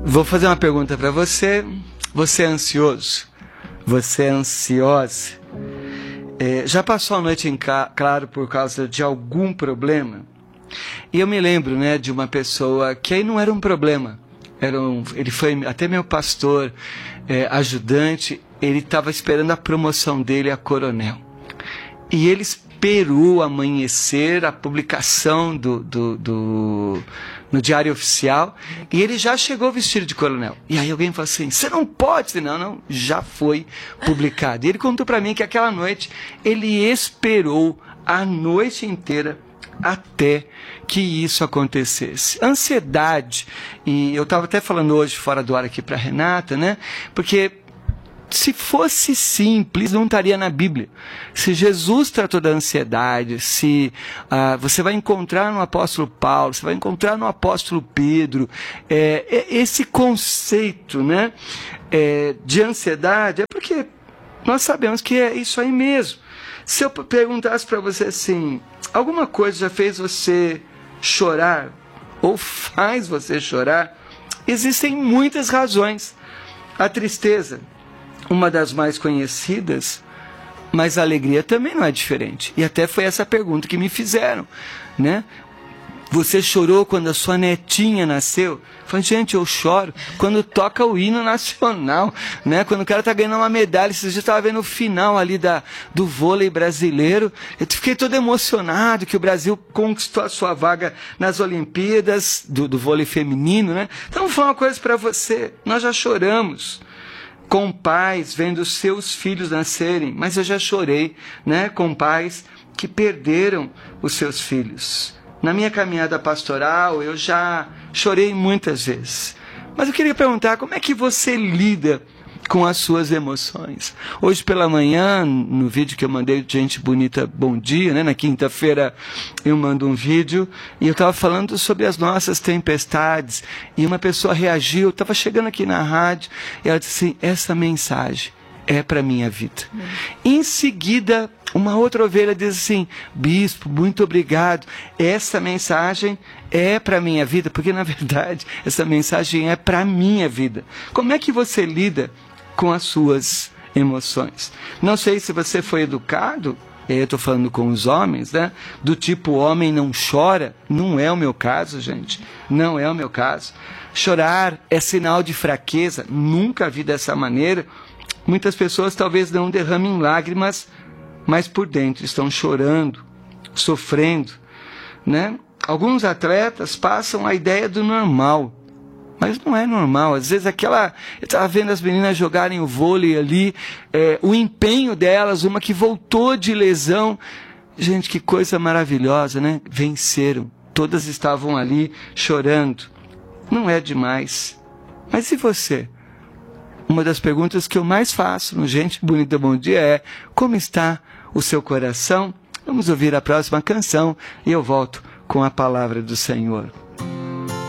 Vou fazer uma pergunta para você. Você é ansioso? Você é ansiosa? Já passou a noite em claro por causa de algum problema? E eu me lembro, né, de uma pessoa que aí não era um problema. Ele foi até meu pastor, ajudante. Ele estava esperando a promoção dele a coronel. E ele esperou amanhecer a publicação no Diário Oficial, e ele já chegou vestido de coronel. E aí alguém falou assim, você não pode. Não, já foi publicado. E ele contou para mim que aquela noite ele esperou a noite inteira até que isso acontecesse. Ansiedade, e eu estava até falando hoje fora do ar aqui para Renata, né? Porque se fosse simples, não estaria na Bíblia. Se Jesus tratou da ansiedade, você vai encontrar no apóstolo Paulo, você vai encontrar no apóstolo Pedro, esse conceito, né, de ansiedade, é porque nós sabemos que é isso aí mesmo. Se eu perguntasse para você assim, alguma coisa já fez você chorar, ou faz você chorar, existem muitas razões. A tristeza, uma das mais conhecidas, mas a alegria também não é diferente. E até foi essa pergunta que me fizeram, né? Você chorou quando a sua netinha nasceu? Eu falei, gente, eu choro quando toca o hino nacional, né? Quando o cara tá ganhando uma medalha. Esses dias eu estava vendo o final ali do vôlei brasileiro. Eu fiquei todo emocionado que o Brasil conquistou a sua vaga nas Olimpíadas do vôlei feminino, né? Então, vou falar uma coisa para você. Nós já choramos com pais vendo seus filhos nascerem, mas eu já chorei, né, com pais que perderam os seus filhos. Na minha caminhada pastoral, eu já chorei muitas vezes. Mas eu queria perguntar, como é que você lida com as suas emoções? Hoje pela manhã, no vídeo que eu mandei de Gente Bonita Bom Dia, né? Na quinta-feira eu mando um vídeo e eu estava falando sobre as nossas tempestades e uma pessoa reagiu, estava chegando aqui na rádio e ela disse assim, essa mensagem é para a minha vida. Em seguida, uma outra ovelha diz assim, bispo, muito obrigado, essa mensagem é para a minha vida, porque na verdade essa mensagem é para a minha vida. Como é que você lida com as suas emoções? Não sei se você foi educado, eu estou falando com os homens, né? Do tipo, homem não chora. Não é o meu caso, gente. Não é o meu caso. Chorar é sinal de fraqueza. Nunca vi dessa maneira. Muitas pessoas talvez não derramem lágrimas, mas por dentro estão chorando, sofrendo, né? Alguns atletas passam a ideia do normal. Mas não é normal. Às vezes eu estava vendo as meninas jogarem o vôlei ali, o empenho delas, uma que voltou de lesão. Gente, que coisa maravilhosa, né? Venceram. Todas estavam ali chorando. Não é demais. Mas e você? Uma das perguntas que eu mais faço no Gente Bonita Bom Dia é, como está o seu coração? Vamos ouvir a próxima canção e eu volto com a palavra do Senhor.